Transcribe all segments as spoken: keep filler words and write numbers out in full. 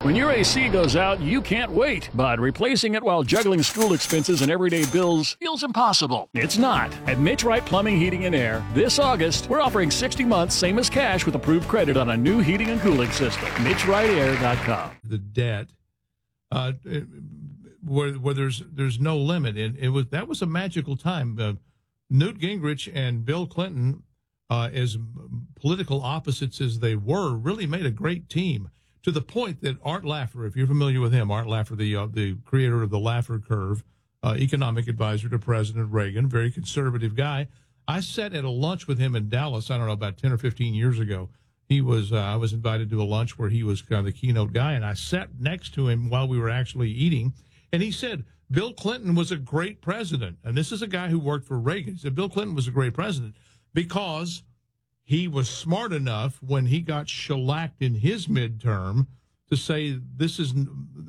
When your A C goes out, you can't wait, but replacing it while juggling school expenses and everyday bills feels impossible. It's not. At Mitch Wright Plumbing, Heating, and Air, this August, we're offering sixty months, same as cash, with approved credit on a new heating and cooling system. Mitch Wright Air dot com. The debt, uh, where, where there's there's no limit. And it was that was a magical time. Uh, Newt Gingrich and Bill Clinton, uh, as political opposites as they were, really made a great team. To the point that Art Laffer, if you're familiar with him, Art Laffer, the uh, the creator of the Laffer Curve, uh, economic advisor to President Reagan, very conservative guy. I sat at a lunch with him in Dallas, I don't know, about ten or fifteen years ago. He was, uh, I was invited to a lunch where he was kind of the keynote guy, and I sat next to him while we were actually eating, and he said, Bill Clinton was a great president. And this is a guy who worked for Reagan. He said, Bill Clinton was a great president because he was smart enough when he got shellacked in his midterm to say, this is,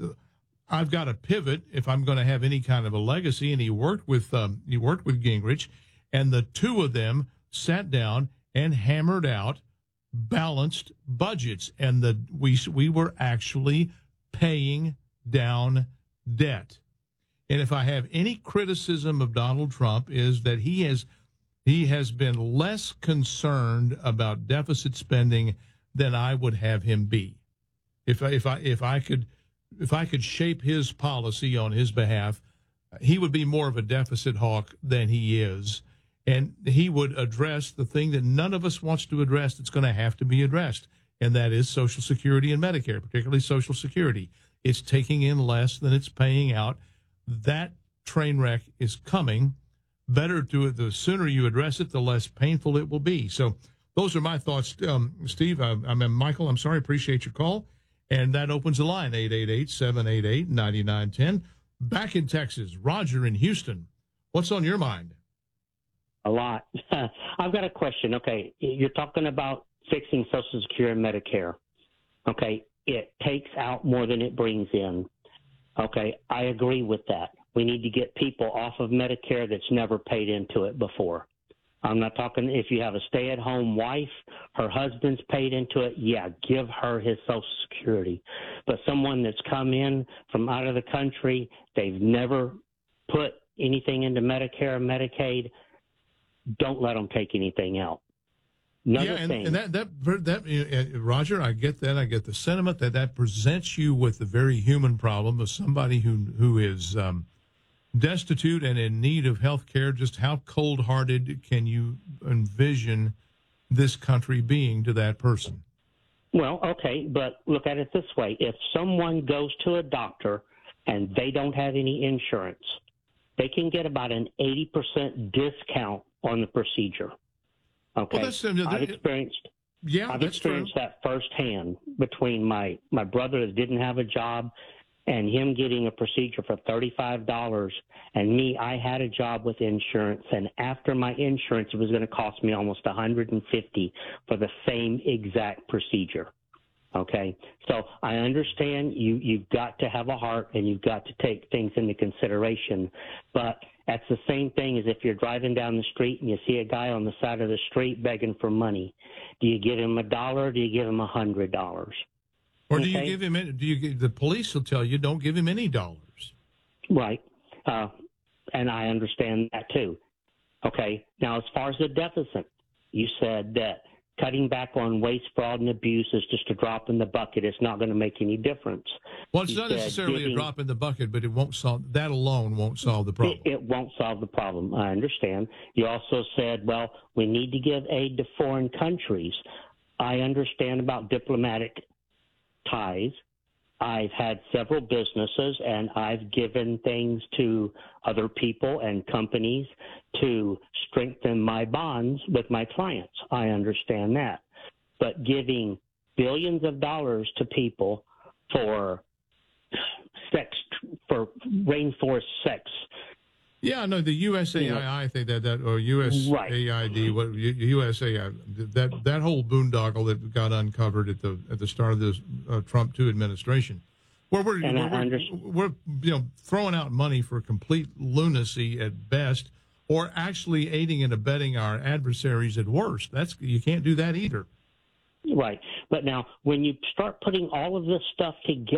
I've got to pivot if I'm going to have any kind of a legacy. And he worked with, um, he worked with Gingrich, and the two of them sat down and hammered out balanced budgets. And the, we, we were actually paying down debt. And if I have any criticism of Donald Trump is that he has, He has been less concerned about deficit spending than I would have him be. If I, if I if I could if I could shape his policy on his behalf, he would be more of a deficit hawk than he is, and he would address the thing that none of us wants to address that's going to have to be addressed, and that is Social Security and Medicare, particularly Social Security. It's taking in less than it's paying out. That train wreck is coming. Better to it, the sooner you address it, the less painful it will be. So those are my thoughts, um, Steve. I, I mean, Michael, I'm sorry, appreciate your call. And that opens the line, eight eight eight, seven eight eight, nine nine one zero. Back in Texas, Roger in Houston. What's on your mind? A lot. I've got a question. Okay, you're talking about fixing Social Security and Medicare. Okay, it takes out more than it brings in. Okay, I agree with that. We need to get people off of Medicare that's never paid into it before. I'm not talking if you have a stay-at-home wife, her husband's paid into it, yeah, give her his Social Security. But someone that's come in from out of the country, they've never put anything into Medicare or Medicaid, don't let them take anything out. Another yeah, and, thing. and that, that, that, uh, Roger, I get that. I get the sentiment that that presents you with the very human problem of somebody who who is um, destitute and in need of health care. Just how cold-hearted can you envision this country being to that person? Well, okay, but look at it this way. If someone goes to a doctor and they don't have any insurance, they can get about an eighty percent discount on the procedure. Okay, well, that's, uh, I've experienced. Yeah, I've that's experienced true. that firsthand between my my brother that didn't have a job and him getting a procedure for thirty-five dollars, and me, I had a job with insurance, and after my insurance, it was going to cost me almost one hundred fifty dollars for the same exact procedure. Okay, so I understand you you've got to have a heart and you've got to take things into consideration, but that's the same thing as if you're driving down the street and you see a guy on the side of the street begging for money. Do you give him a dollar or do you give him a hundred dollars? Or do you give him? Do you give, the police will tell you don't give him any dollars? Right, uh, and I understand that too. Okay, now as far as the deficit, you said that cutting back on waste, fraud, and abuse is just a drop in the bucket. It's not going to make any difference. Well, it's you not necessarily giving, a drop in the bucket, but it won't solve that alone. Won't solve the problem. It, it won't solve the problem. I understand. You also said, well, we need to give aid to foreign countries. I understand about diplomatic ties. I've had several businesses, and I've given things to other people and companies to strengthen my bonds with my clients. I understand that. But giving billions of dollars to people for sex, for rainforest sex. Yeah, no, the U S A I, I think that, that or U S A I D, right. what U S A I, that that whole boondoggle that got uncovered at the at the start of this uh, Trump two administration, where we're and we're, we're, we're you know throwing out money for complete lunacy at best, or actually aiding and abetting our adversaries at worst. That's you can't do that either. Right, but now when you start putting all of this stuff together.